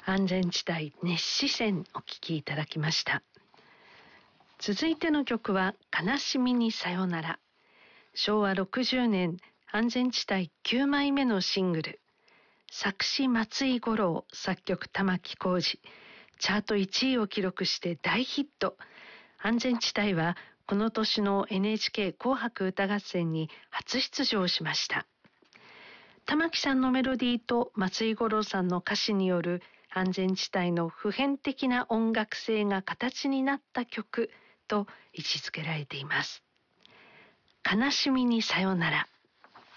安全地帯熱視線お聴きいただきました。続いての曲は悲しみにさよなら。昭和60年安全地帯9枚目のシングル。作詞松井五郎、作曲玉置浩二。チャート1位を記録して大ヒット。安全地帯はこの年の NHK 紅白歌合戦に初出場しました。玉置さんのメロディーと松井五郎さんの歌詞による安全地帯の普遍的な音楽性が形になった曲と位置づけられています。悲しみにさよなら。